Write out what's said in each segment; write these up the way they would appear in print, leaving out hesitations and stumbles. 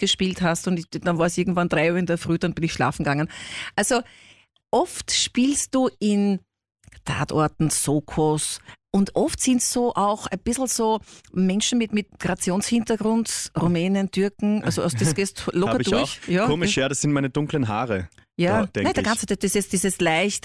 gespielt hast und dann war es irgendwann 3 Uhr in der Früh, dann bin ich schlafen gegangen. Also oft spielst du in Tatorten, Sokos und oft sind es so auch ein bisschen so Menschen mit Migrationshintergrund, Rumänen, Türken, also das gehst locker durch. Auch. Ja. Komisch, ja, das sind meine dunklen Haare. Ja, nein, der ganze, das ist dieses leicht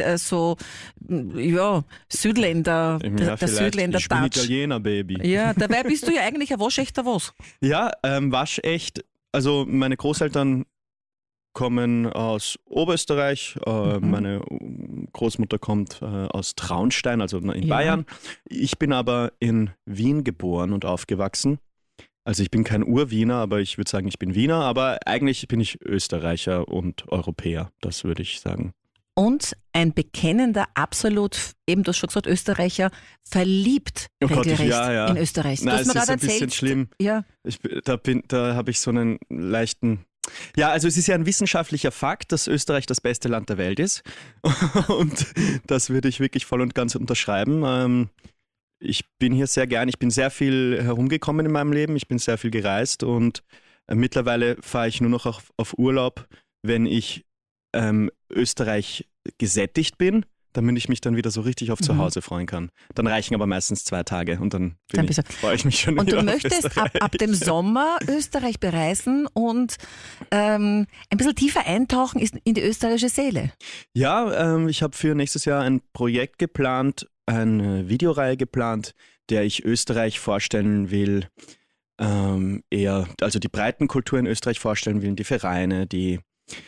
Südländer, der Südländer Ich bin Italiener, Baby. Ja, dabei bist du ja eigentlich ein waschechter was. Ja, waschecht. Also meine Großeltern kommen aus Oberösterreich, meine Großmutter kommt aus Traunstein, also in Bayern. Ich bin aber in Wien geboren und aufgewachsen. Also ich bin kein Ur-Wiener, aber ich würde sagen, ich bin Wiener, aber eigentlich bin ich Österreicher und Europäer, das würde ich sagen. Und ein bekennender, absolut, eben du hast schon gesagt, Österreicher, verliebt regelrecht in Österreich. Nein, es ist ein bisschen schlimm. Ja. Da habe ich so einen leichten... Ja, also es ist ja ein wissenschaftlicher Fakt, dass Österreich das beste Land der Welt ist. Und das würde ich wirklich voll und ganz unterschreiben. Ich bin hier sehr gern, ich bin sehr viel herumgekommen in meinem Leben, ich bin sehr viel gereist und mittlerweile fahre ich nur noch auf Urlaub, wenn ich Österreich gesättigt bin, damit ich mich dann wieder so richtig auf zu Hause freuen kann. Dann reichen aber meistens 2 Tage und dann freue ich mich schon wieder. Und du möchtest ab dem Sommer Österreich bereisen und ein bisschen tiefer eintauchen in die österreichische Seele. Ja, ich habe für nächstes Jahr ein Projekt geplant, eine Videoreihe geplant, der ich Österreich vorstellen will, also die Breitenkultur in Österreich vorstellen will, die Vereine, die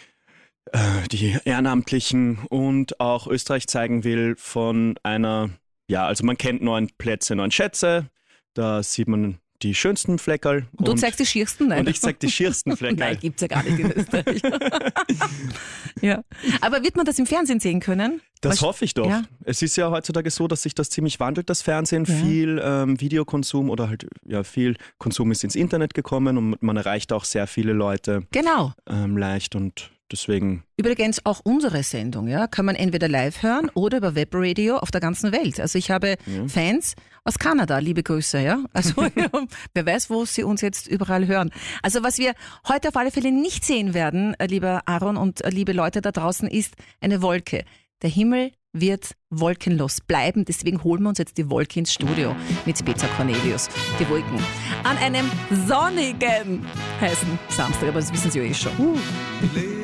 Ehrenamtlichen und auch Österreich zeigen will von einer, also man kennt 9 Plätze, 9 Schätze, da sieht man die schönsten Fleckerl. Und du zeigst die schiersten? Nein. Und ich zeig die schiersten Fleckerl. Nein, gibt's ja gar nicht in Österreich. Ja. Aber wird man das im Fernsehen sehen können? Das hoffe ich doch. Ja. Es ist ja heutzutage so, dass sich das ziemlich wandelt, das Fernsehen. Ja. Viel Videokonsum oder halt viel Konsum ist ins Internet gekommen und man erreicht auch sehr viele Leute. Genau. Leicht und deswegen. Übrigens auch unsere Sendung, kann man entweder live hören oder über Webradio auf der ganzen Welt. Also ich habe Fans aus Kanada, liebe Grüße, Also wer weiß, wo sie uns jetzt überall hören. Also was wir heute auf alle Fälle nicht sehen werden, lieber Aaron und liebe Leute da draußen, ist eine Wolke. Der Himmel wird wolkenlos bleiben, deswegen holen wir uns jetzt die Wolke ins Studio mit Spezia Cornelius. Die Wolken an einem sonnigen, heißen Samstag, aber das wissen Sie ja eh schon.